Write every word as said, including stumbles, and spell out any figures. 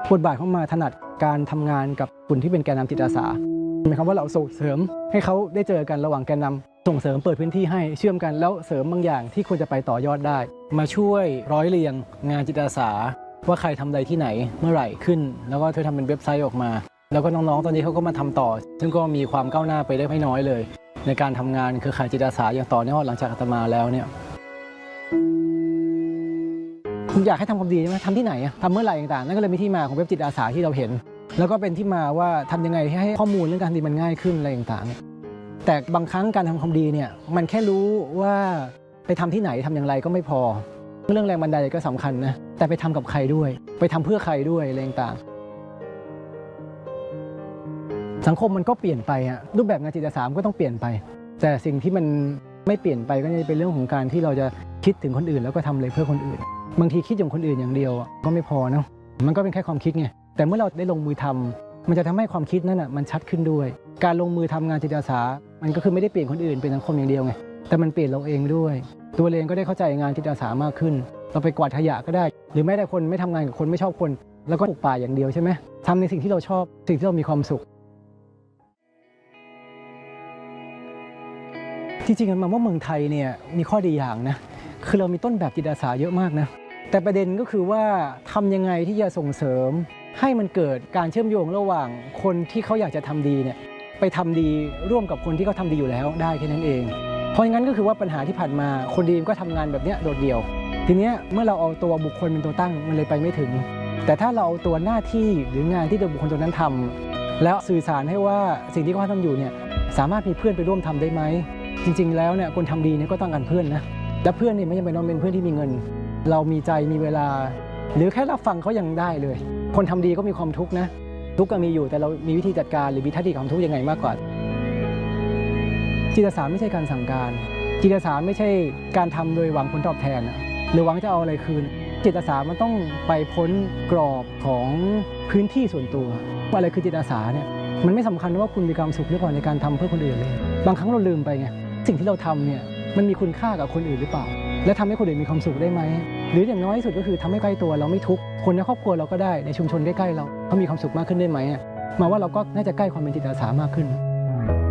บทบาทเข้ามาถนัดการทำงานกับกลุ่มที่เป็นแกนนำจิตอาสาหมายความว่าเราส่งเสริมให้เขาได้เจอกันระหว่างแกนนำส่งเสริมเปิดพื้นที่ให้เชื่อมกันแล้วเสริมบางอย่างที่ควรจะไปต่อยอดได้มาช่วยร้อยเรียงงานจิตอาสาว่าใครทำใดที่ไหนเมื่อไหร่ขึ้นแล้วก็เธอทำเป็นเว็บไซต์ออกมาแล้วก็น้องๆตอนนี้เขาก็มาทำต่อซึ่งก็มีความก้าวหน้าไปได้ไม่น้อยเลยในการทำงานเครือข่ายจิตอาสาอย่างต่อเนื่องหลังจากอาตมาแล้วเนี่ยผมอยากให้ทำความดีใช่ไหมทำที่ไหนทำเมื่อไหร่ต่างๆนั่นก็เลยมีที่มาของเว็บจิตอาสาที่เราเห็นแล้วก็เป็นที่มาว่าทำยังไงให้ข้อมูลเรื่องการดีมันง่ายขึ้นอะไรต่างๆแต่บางครั้งการทำความดีเนี่ยมันแค่รู้ว่าไปทำที่ไหนทำอย่างไรก็ไม่พอเรื่องแรงบันดาลใจก็สำคัญนะแต่ไปทำกับใครด้วยไปทำเพื่อใครด้วยอะไรต่างๆสังคมมันก็เปลี่ยนไปอะรูปแบบงานจิตอาสาก็ต้องเปลี่ยนไปแต่สิ่งที่มันไม่เปลี่ยนไปก็จะเป็นเรื่องของการที่เราจะคิดถึงคนอื่นแล้วก็ทำอะไรเพื่อคนอื่นบางทีคิดอย่างคนอื่นอย่างเดียวก็ไม่พอเนาะมันก็เป็นแค่ความคิดไงแต่เมื่อเราได้ลงมือทำมันจะทำให้ความคิดนั้นอ่ะมันชัดขึ้นด้วยการลงมือทำงานจิตอาสามันก็คือไม่ได้เปลี่ยนคนอื่นเป็นสังคมอย่างเดียวไงแต่มันเปลี่ยนเราเองด้วยตัวเองก็ได้เข้าใจงานจิตอาสามากขึ้นเราไปกวาดขยะก็ได้หรือแม้แต่คนไม่ทำงานกับคนไม่ชอบคนแล้วก็ปลูกป่าอย่างเดียวใช่ไหมทำในสิ่งที่เราชอบสิ่งที่เรามีความสุขจริงๆมันมองว่าเมืองไทยเนี่ยมีข้อดีอย่างนะคือเรามีต้นแบบจิตอาสาเยอะมากนะแต่ประเด็นก็คือว่าทำยังไงที่จะส่งเสริมให้มันเกิดการเชื่อมโยงระหว่างคนที่เขาอยากจะทำดีเนี่ยไปทำดีร่วมกับคนที่เขาทาดีอยู่แล้วได้แค่นั้นเองเพราะงั้นก็คือว่าปัญหาที่ผ่านมาคนดีก็ทำงานแบบนี้โดดเดี่ยวทีนี้เมื่อเราเอาตัวบุคคลเป็นตัวตั้งมันเลยไปไม่ถึงแต่ถ้าเราเอาตัวหน้าที่หรืองานที่ตัวบุคคลตัวนั้นทำแล้วสื่อสารให้ว่าสิ่งที่เขาทำอยู่เนี่ยสามารถมีเพื่อนไปร่วมทำได้ไหมจริงๆแล้วเนี่ยคนทำดีเนี่ยก็ต้องการเพื่อนนะและเพื่อนนี่ไม่จำเป็นต้องเป็นเพื่อนที่มีเงินเรามีใจมีเวลาหรือแค่รับฟังเขายังได้เลยคนทำดีก็มีความทุกข์นะทุกข์ก็มีอยู่แต่เรามีวิธีจัดการหรือวิธีของทุกข์ยังไงมากกว่าจิตอาสาไม่ใช่การสั่งการจิตอาสาไม่ใช่การทำโดยหวังผลตอบแทนหรือหวังจะเอาอะไรคืนจิตอาสามันต้องไปพ้นกรอบของพื้นที่ส่วนตัวว่าอะไรคือจิตอาสาเนี่ยมันไม่สำคัญว่าคุณมีความสุขหรือเปล่าในการทำเพื่อคนอื่นเลยบางครั้งเราลืมไปไงสิ่งที่เราทำเนี่ยมันมีคุณค่ากับคนอื่นหรือเปล่าและทำให้คนอื่นมีความสุขได้ไหมหรืออย่างน้อยที่สุดก็คือทำให้ใกล้ตัวเราไม่ทุกข์คนในครอบครัวเราก็ได้ในชุมชนใกล้ๆเราเขามีความสุขมากขึ้นได้ไหมมาว่าเราก็น่าจะใกล้ความเป็นจิตอาสามากขึ้น